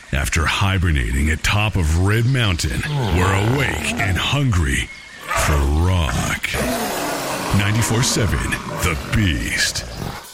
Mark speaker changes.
Speaker 1: After hibernating at top of Red Mountain, we're awake and hungry for rock. 94.7 The Beast.